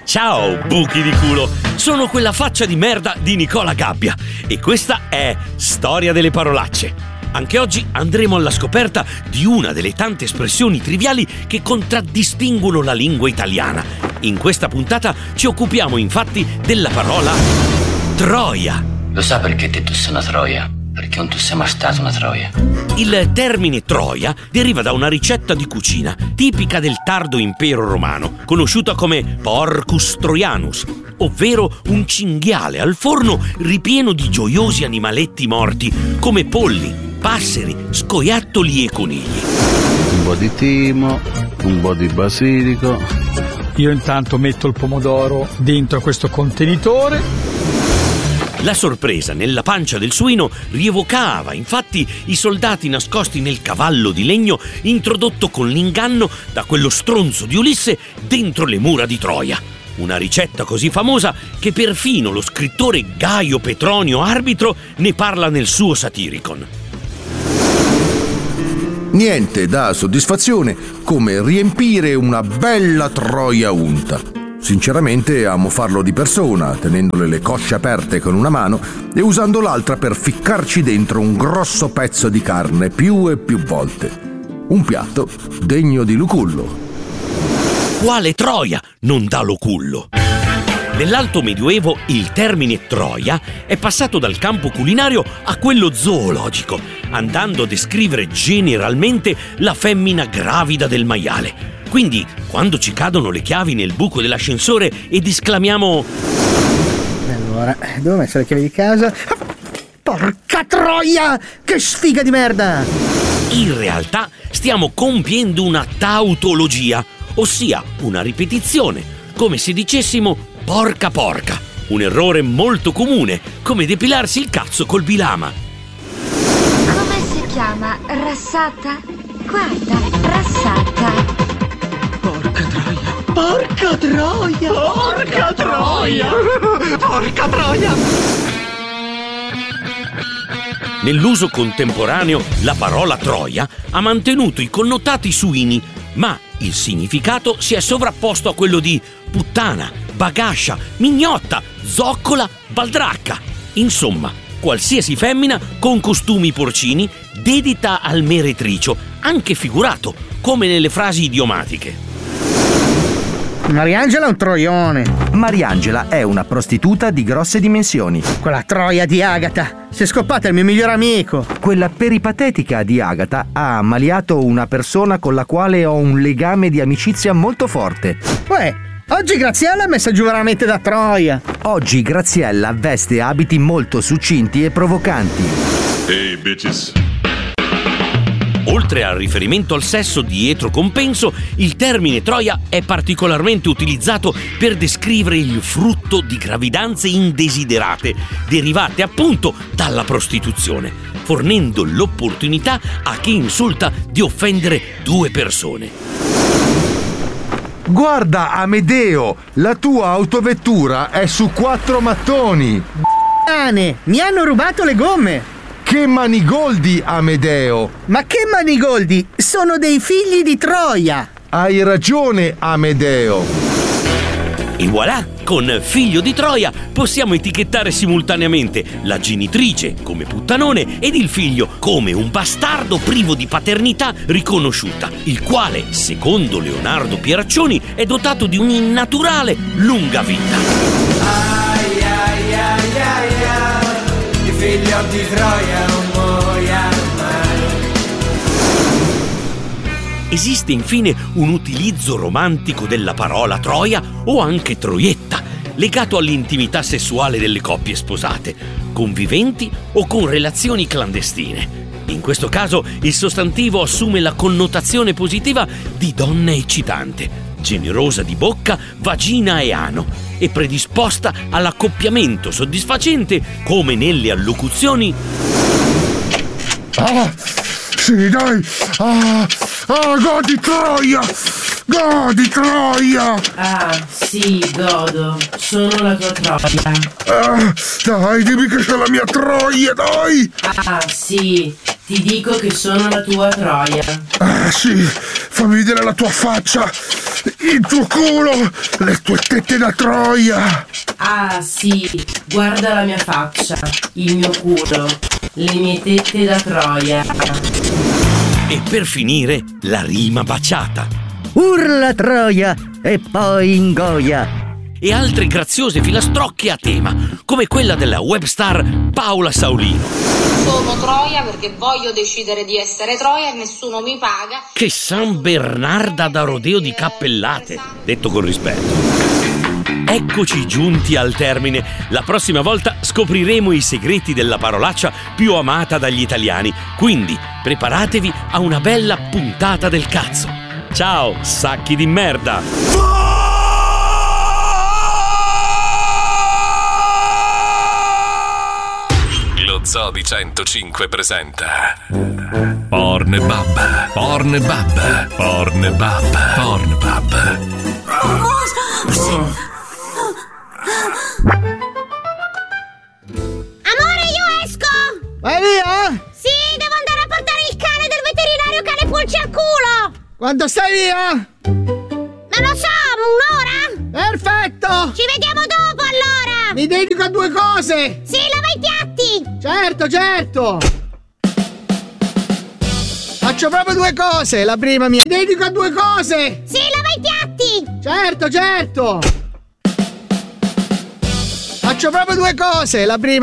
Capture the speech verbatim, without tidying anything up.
Ciao, buchi di culo! Sono quella faccia di merda di Nicola Gabbia e questa è Storia delle parolacce. Anche oggi andremo alla scoperta di una delle tante espressioni triviali che contraddistinguono la lingua italiana. In questa puntata ci occupiamo infatti della parola troia. Lo sa perché te tu sei una troia? Perché non tu sei mai stato una troia. Il termine troia deriva da una ricetta di cucina tipica del tardo impero romano, conosciuta come porcus troianus, ovvero un cinghiale al forno ripieno di gioiosi animaletti morti come polli, passeri, scoiattoli e conigli. Un po' di timo, un po' di basilico. Io intanto metto il pomodoro dentro questo contenitore. La sorpresa nella pancia del suino rievocava infatti i soldati nascosti nel cavallo di legno introdotto con l'inganno da quello stronzo di Ulisse dentro le mura di Troia. Una ricetta così famosa che perfino lo scrittore Gaio Petronio Arbitro ne parla nel suo Satiricon. Niente dà soddisfazione come riempire una bella troia unta. Sinceramente amo farlo di persona, tenendole le cosce aperte con una mano e usando l'altra per ficcarci dentro un grosso pezzo di carne più e più volte. Un piatto degno di Lucullo. Quale troia non dà Lucullo? Nell'Alto Medioevo il termine troia è passato dal campo culinario a quello zoologico, andando a descrivere generalmente la femmina gravida del maiale. Quindi, quando ci cadono le chiavi nel buco dell'ascensore ed esclamiamo: allora, devo mettere le chiavi di casa. Porca troia! Che sfiga di merda! In realtà stiamo compiendo una tautologia, ossia una ripetizione, come se dicessimo porca porca. Un errore molto comune, come depilarsi il cazzo col bilama. Come si chiama? Rassata? Guarda, rassata. Porca troia! Porca troia! Porca troia! Porca troia! Nell'uso contemporaneo la parola troia ha mantenuto i connotati suini, ma il significato si è sovrapposto a quello di puttana, bagascia, mignotta, zoccola, baldracca. Insomma, qualsiasi femmina con costumi porcini dedita al meretricio, anche figurato, come nelle frasi idiomatiche. Mariangela è un troione. Mariangela è una prostituta di grosse dimensioni. Quella troia di Agata. Si è scoppata il mio migliore amico. Quella peripatetica di Agata ha ammaliato una persona con la quale ho un legame di amicizia molto forte. Uè, oggi Graziella è messa giù veramente da troia. Oggi Graziella veste abiti molto succinti e provocanti. Hey bitches. Oltre al riferimento al sesso dietro compenso, il termine troia è particolarmente utilizzato per descrivere il frutto di gravidanze indesiderate, derivate appunto dalla prostituzione, fornendo l'opportunità a chi insulta di offendere due persone. Guarda Amedeo, la tua autovettura è su quattro mattoni. Ane, mi hanno rubato le gomme. Che manigoldi, Amedeo! Ma che manigoldi? Sono dei figli di Troia! Hai ragione, Amedeo! E voilà! Con figlio di Troia possiamo etichettare simultaneamente la genitrice come puttanone ed il figlio come un bastardo privo di paternità riconosciuta, il quale, secondo Leonardo Pieraccioni, è dotato di un'innaturale lunga vita. Ai ai ai ai ai. Figlio di Troia non muoia mai. Esiste infine un utilizzo romantico della parola troia o anche troietta, legato all'intimità sessuale delle coppie sposate, conviventi o con relazioni clandestine. In questo caso il sostantivo assume la connotazione positiva di donna eccitante, generosa di bocca, vagina e ano, e predisposta all'accoppiamento soddisfacente come nelle allocuzioni. Ah, sì, dai! Ah, ah, godi Troia! Godi Troia! Ah, sì, godo. Sono la tua Troia. Ah, dai, dimmi che c'è la mia Troia, dai! Ah, sì, ti dico che sono la tua Troia. Ah, sì, fammi vedere la tua faccia. Il tuo culo! Le tue tette da troia! Ah sì, guarda la mia faccia, il mio culo, le mie tette da troia. E per finire, la rima baciata. Urla troia e poi ingoia. E altre graziose filastrocche a tema, come quella della webstar Paola Saulino. Sono Troia perché voglio decidere di essere Troia e nessuno mi paga. Che San Bernarda da rodeo di cappellate, detto con rispetto. Eccoci giunti al termine. La prossima volta scopriremo i segreti della parolaccia più amata dagli italiani. Quindi preparatevi a una bella puntata del cazzo. Ciao, sacchi di merda! Lo Zoo di centocinque presenta Pornbub, Pornbub, Pornbub, Pornbub. Amore, io esco! Vai via? Sì, devo andare a portare il cane del veterinario cane pulci al culo! Quando stai via? Non lo so, un'ora? Perfetto! Ci vediamo dopo allora! Mi dedico a due cose! Sì, lava i piatti! Certo, certo! Faccio proprio due cose! La prima mi dedico a due cose! Sì, lava i piatti! Certo, certo! Faccio proprio due cose! La prima